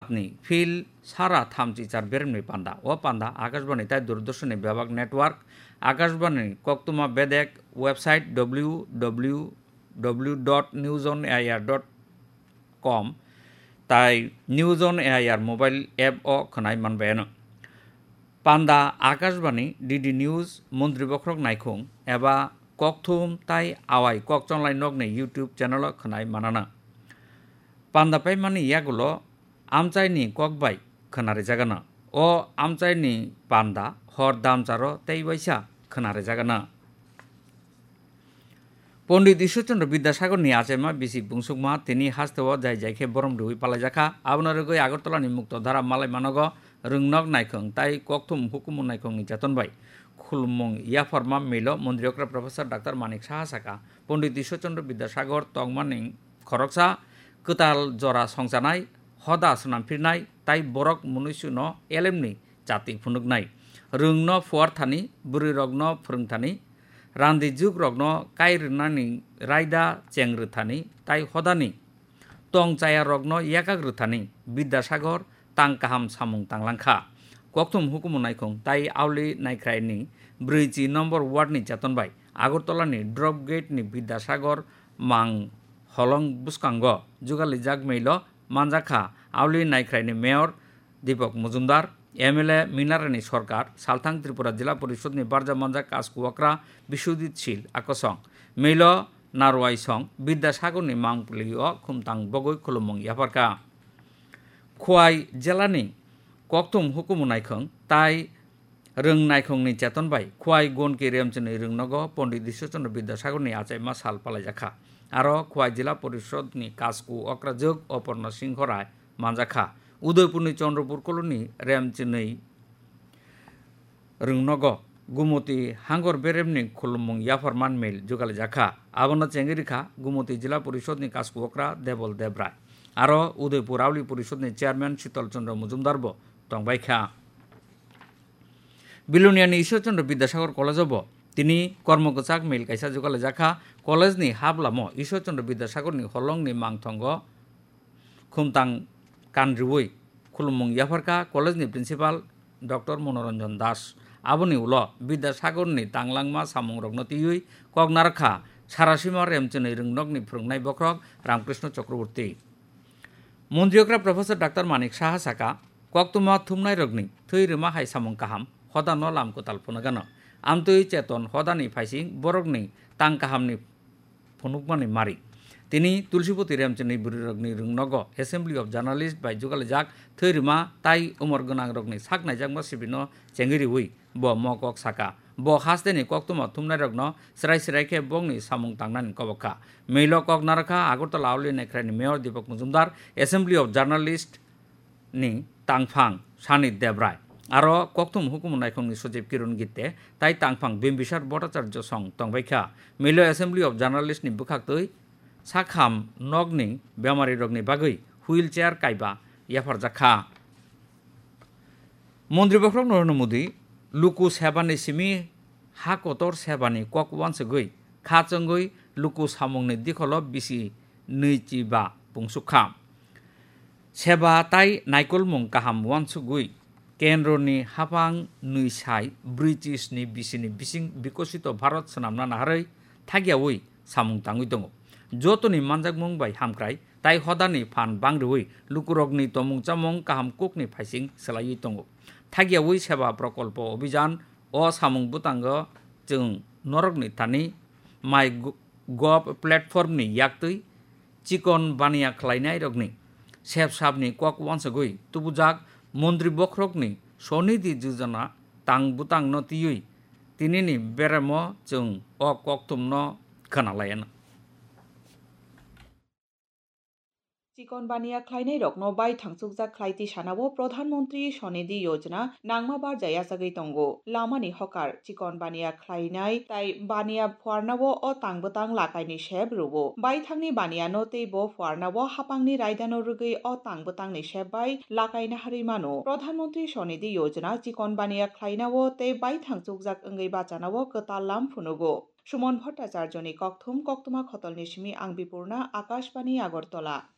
ni fil sara thamchi char beremni panda o panda akashbani tai durdurshoni bebak network akashbani koktuma bedek website www.newsonair.com tai newsonair mobile app o khnai manbayano panda akashbani dd news mondri bokrok naikhung eba kokthum tai awai kokchonglai nokni youtube channel o khnai manana panda pai mani yagulo amchaini kokbai khnare jagana o amchaini panda hor damcharo tei baisa khnare jagana পণ্ডিত ঈশ্বরচন্দ্র বিদ্যাসাগর নি আচেমা BC বুংসুকমা তিনি হাস্তেও যাই যাইখে বরম রুই পালাইজাখা আবনারগৈ আগরতলানি মুক্ত ধারা মালাই মানগ রংনক নাইখং তাই ককথুম হুকুম নাইখং নি চেতনবাই খুলমং ইয়াফরমা মিল মন্ত্রীকরা professor doctor Manik Saha সাকা পণ্ডিত ঈশ্বরচন্দ্র বিদ্যাসাগর তংমানি খরকসা কোতাল জরা সংসানাই হদা সোনামফিরনাই তাই বরক মনুষ্যন এলেমনি জাতি ফুনুকনাই রংন ফুয়ার থানি বুড়ি রগ্ন ফোরংথানি রান্দি যুগ রগ্ন কাইরনানি রায়দা চেংরথানি তাই হদানি টং চায়া রগ্ন ইয়াকাগ্রথানি বিদ্যাসাগর তাং কাহাম সামুং তাংলাংখা ককথুম হুকুম নাইখং তাই আউলি নাইখ্রাইনি 40 নম্বর ওয়ার্ডনি চেতনবাই আগরতলানি ড্রপ গেটনি বিদ্যাসাগর মাং হলং বুসকাঙ্গ जुगाली जाग मेल मानजाखा आउली नाइख्राइनि मेयर दीपक मजुमदार एमएलए मिनारानी सरकार सालथां त्रिपुरा जिला परिषदनि बारजा मानजा कासकुवाक्रा बिश्वजित शील आकसं मेल नारवाई सं विद्यासागरनि मांगपुलिओ खुमतां बगै खुलुमं याफारका खुवाई जिलानि ककथुम हुकुम नाइखं ताई रों नाइखंनि चेतनबाई खुवाई गनकि रेमचनि रोंनगो पण्डित ঈশ্বরচন্দ্র বিদ্যাসাগরनि आचाइमा साल पालाइजाखा आरो खुवाई जिला परिषदनि कासकु अक्राजोग अपर्णा सिंह राय मानजाखा उदयपुरनि चंद्रपुर कलोनी रेमचनि रोंनगो गुमति हांगर बेरेमनि खुलुमं याफरमान मेल जुगाली जाखा आबना चेंगिरिखा गुमति जिला परिषदनि कासकु अक्रा देबल देबराय आरो उदयपुर आवली परिषदनि चेयरमैन शीतल चंद्र मजुमदारबो तंबायखा बिलुनियानि ঈশ্বরচন্দ্র বিদ্যাসাগর कलेजबो তিনি কর্মকচাক মেল কাইসা जुगाली जाखा कलेजनि हाब्लामो ঈশ্বরচন্দ্র বিদ্যাসাগরनि हलंनि मांथंग खुमतां कानरिवै खुलुमं याफारका कलेजनि प्रिन्सिपाल डॉक्टर मनोरंजन दास आबनि उल विद्यासागरनि तांलांमा सामुं रगनतियै कगनारखा सारासीमा रेमचनि रोंनगनि फोरोंनाय बख्रक रामकृष्ण चक्रवर्ती मन्त्रियक्रा प्रफेसर डाक्टर मानिक साहा साका कक्तुमा थुमनाय रगनि थै रोमा हाय सामुं काहाम हदान लामको तालफुनागानो आमतै चेतन हदानि फाइसिं बरगनि तां काहामनि फनुकमानि मारि তিনি তুলসীপতি রেমচনি বুড়ি রগনি রংনগ এসেম্বলি অফ জার্নালিস্ট বাই जुगाली जाग थैरिमा ताई उमर गोनां रगनि साकनाय जागमा सिबिनो चेंगिरि हुई ब मकक साका ब हासदेनि कक्तुमा थुमनाय रगनो सराय सरायखे बंगनि सामुं तांनानि कबखा मेलो कक नारखा Agartala आवली नेख्रानि mayor Deepak Majumdar assembly of journalist नि तांफां सानि देबराय आरो कक्तुम हुकुम नायखंनि सचिव किरण गित्ते ताई तांफां बिम्बिसार भट्टाचार्य सं तंबायखा मेलो एसेम्बली अफ जार्नालिस्ट नि बुखाक्तै साखाम नगनि बेमारि रगनि बागै हुइल चेयार कायबा याफारजाखा मन्त्रि बख्रक नरेन्द्र मोदी लुकु सेबानि सिमि हा कतर सेबानि कक वानसगै खाचंगै लुकु सामुंनि दिखल बिसि नैचिबा बुंसुखा सेबा ताई नाइकल मुं काहाम वानसुगै केन्द्रनि हाफां नैसाय ब्रिटिशनि बिसिनि बिसिं बिकसित भारत सोनामना नाहारै थागियावै सामुं तांगै दङ जतनि मानजाक मुंबाय हामक्राय ताई हदानि फान बांग्रिवै लुकुरगनि तमुं चामुं काहाम कुकनि फाइसिं सोलायै दङ थागियावै सेवा प्रकल्प अभियान अ सामुं बुतांग जों नरगनि थानि माइ गभ प्लेटफर्मनि याक्तै चिकन बानिया खालायनाय रगनि सेब साबनि कक वानसगै तुबुजाक मन्त्रि बख्रकनि सनिधि योजना तां बुतां नतियै तिनिनि बेरेम जों अ कक्तुमन खोनालायानो चिकन बानिया खालायनाय रगनो बाय थांसुकजाक खालायति सानावो प्रधानमन्त्री सनिधि योजना नांमा बार जायासागै तंगो लामानि हकार चिकन बानिया खालायनाय ताई बानिया फुवारनावो अ तांबोतां लाकायनि सेब रुबो बाय थांनि बानियानो तैबो फुवारनावो हापांनि रायदानो रुगै अ तांबोतांनि सेब बाय लाकायना हारिमानो प्रधानमन्त्री सनिधि योजना चिकन बानिया खालायनावो तै बाय थांसुकजाक अंगै बाचानावो कताल लाम फुनुगो सुमन भट्टाचार्यनि कक्थुमा खतलनि सिमी आं बिपुर्णा आकाशबाणी আগরতলা।